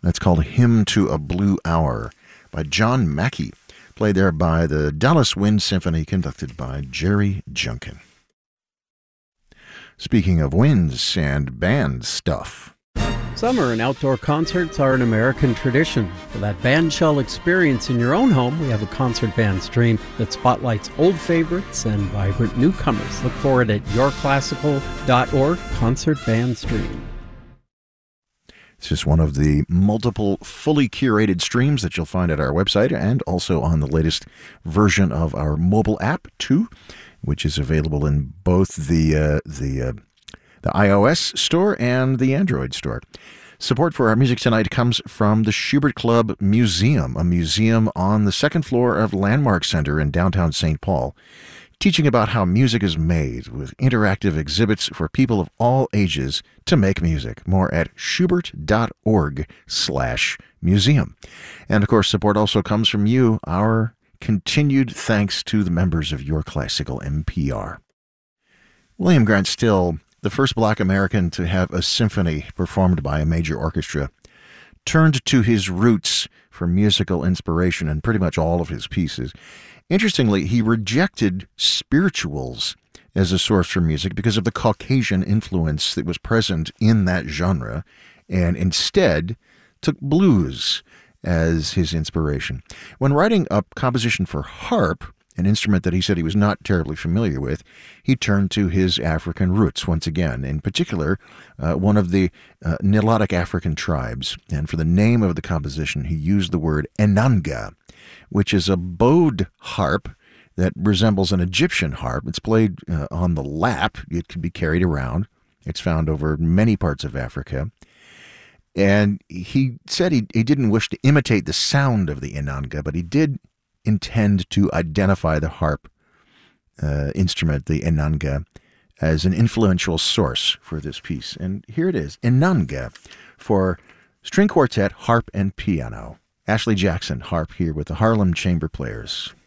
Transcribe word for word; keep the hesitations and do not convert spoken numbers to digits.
That's called Hymn to a Blue Hour by John Mackey, played there by the Dallas Wind Symphony, conducted by Jerry Junkin. Speaking of winds and band stuff. Summer and outdoor concerts are an American tradition. For that bandshell experience in your own home, we have a concert band stream that spotlights old favorites and vibrant newcomers. Look for it at your classical dot org concert band stream. It's just one of the multiple fully curated streams that you'll find at our website and also on the latest version of our mobile app, too, which is available in both the uh, the uh, the iOS store and the Android store. Support for our music tonight comes from the Schubert Club Museum, a museum on the second floor of Landmark Center in downtown Saint Paul, teaching about how music is made with interactive exhibits for people of all ages to make music. More at schubert dot org slash museum. And of course, support also comes from you, our continued thanks to the members of Your Classical N P R. William Grant Still, the first Black American to have a symphony performed by a major orchestra, turned to his roots for musical inspiration in pretty much all of his pieces. Interestingly, he rejected spirituals as a source for music because of the Caucasian influence that was present in that genre, and instead took blues as his inspiration. When writing a composition for harp, an instrument that he said he was not terribly familiar with, he turned to his African roots once again, in particular, uh, one of the uh, Nilotic African tribes. And for the name of the composition, he used the word enanga, which is a bowed harp that resembles an Egyptian harp. It's played uh, on the lap. It can be carried around. It's found over many parts of Africa. And he said he, he didn't wish to imitate the sound of the enanga, but he did intend to identify the harp uh, instrument, the enanga, as an influential source for this piece. And here it is, enanga, for string quartet, harp, and piano. Ashley Jackson, harp, here with the Harlem Chamber Players.